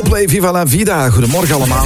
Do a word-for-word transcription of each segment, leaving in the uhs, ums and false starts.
Coldplay, Viva la Vida. Goedemorgen allemaal.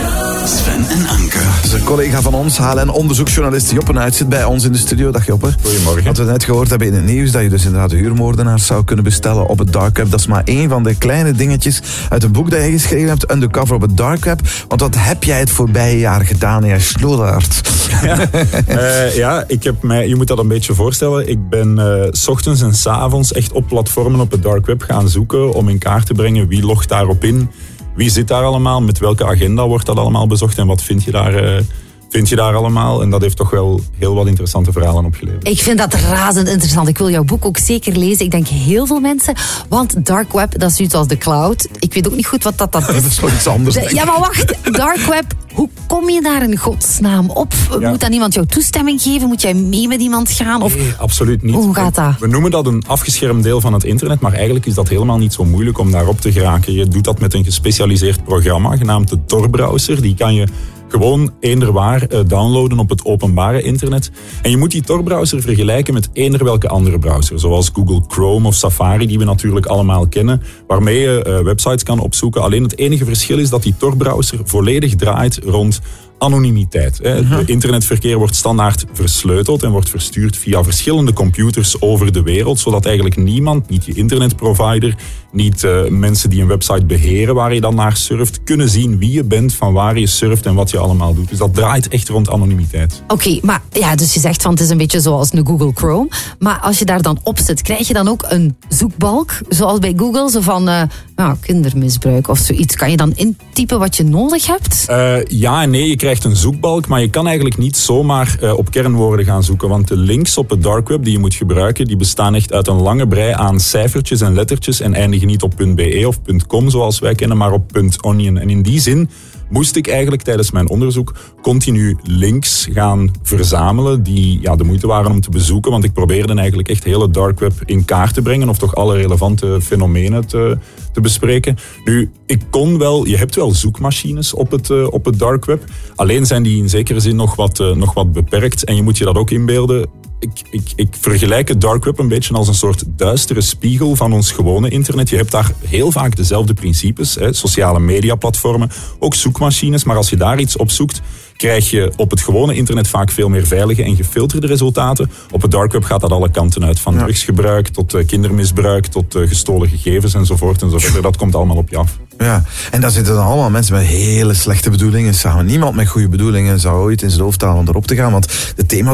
Sven en Anke. Dat is een collega van ons, H L N-onderzoeksjournalist Joppe Nuit zit bij ons in de studio. Dag Joppe. Goedemorgen. Wat we net gehoord hebben in het nieuws, dat je dus inderdaad huurmoordenaars zou kunnen bestellen op het dark web. Dat is maar één van de kleine dingetjes uit een boek dat je geschreven hebt, Undercover op het dark web. Want wat heb jij het voorbije jaar gedaan, jij slodaard? Ja, uh, ja ik heb mij, je moet dat een beetje voorstellen. Ik ben uh, 's ochtends en 's avonds echt op platformen op het dark web gaan zoeken om in kaart te brengen wie logt daarop in. Wie zit daar allemaal? Met welke agenda wordt dat allemaal bezocht? En wat vind je daar, uh, vind je daar allemaal? En dat heeft toch wel heel wat interessante verhalen opgeleverd. Ik vind dat razend interessant. Ik wil jouw boek ook zeker lezen. Ik denk heel veel mensen. Want dark web, dat is zoiets als de cloud. Ik weet ook niet goed wat dat, dat is. Dat is wel iets anders. De, ja, maar wacht. Dark web, hoe kom je daar in godsnaam op? Ja. Moet dan iemand jouw toestemming geven? Moet jij mee met iemand gaan? Of... Nee, absoluut niet. Hoe gaat dat? We noemen dat een afgeschermd deel van het internet, maar eigenlijk is dat helemaal niet zo moeilijk om daarop te geraken. Je doet dat met een gespecialiseerd programma, genaamd de Tor-browser. Die kan je gewoon eenderwaar downloaden op het openbare internet. En je moet die Tor-browser vergelijken met eender welke andere browser. Zoals Google Chrome of Safari, die we natuurlijk allemaal kennen. Waarmee je uh, websites kan opzoeken. Alleen het enige verschil is dat die Tor-browser volledig draait rond anonimiteit. Het internetverkeer wordt standaard versleuteld en wordt verstuurd via verschillende computers over de wereld, zodat eigenlijk niemand, niet je internetprovider, niet uh, mensen die een website beheren waar je dan naar surft, kunnen zien wie je bent, van waar je surft en wat je allemaal doet. Dus dat draait echt rond anonimiteit. Oké, okay, maar ja, dus je zegt van het is een beetje zoals een Google Chrome. Maar als je daar dan op zit, krijg je dan ook een zoekbalk, zoals bij Google, zo van uh, nou, kindermisbruik of zoiets. Kan je dan intypen wat je nodig hebt? Uh, ja en nee, je krijgt een zoekbalk, maar je kan eigenlijk niet zomaar uh, op kernwoorden gaan zoeken, want de links op het dark web die je moet gebruiken, die bestaan echt uit een lange brei aan cijfertjes en lettertjes en eindigen niet op .be of .com zoals wij kennen, maar op .onion. En in die zin moest ik eigenlijk tijdens mijn onderzoek continu links gaan verzamelen die ja, de moeite waren om te bezoeken, want ik probeerde eigenlijk echt heel het dark web in kaart te brengen of toch alle relevante fenomenen te, te bespreken. Nu, ik kon wel, je hebt wel zoekmachines op het, uh, op het dark web, alleen zijn die in zekere zin nog wat, uh, nog wat beperkt en je moet je dat ook inbeelden. Ik, ik, ik vergelijk het dark web een beetje als een soort duistere spiegel van ons gewone internet. Je hebt daar heel vaak dezelfde principes, hè, sociale mediaplatformen, ook zoekmachines. Maar als je daar iets op zoekt, krijg je op het gewone internet vaak veel meer veilige en gefilterde resultaten. Op het dark web gaat dat alle kanten uit. Van ja. drugsgebruik tot uh, kindermisbruik, tot uh, gestolen gegevens enzovoort enzovoort. Dat komt allemaal op je af. Ja, en daar zitten dan allemaal mensen met hele slechte bedoelingen samen. Niemand met goede bedoelingen zou ooit in zijn hoofd halen om erop te gaan, want de thema's